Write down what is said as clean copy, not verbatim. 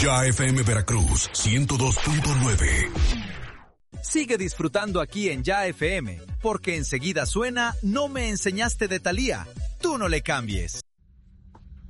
Ya FM Veracruz 102.9. Sigue disfrutando aquí en Ya FM, porque enseguida suena No me enseñaste de Thalía. Tú no le cambies.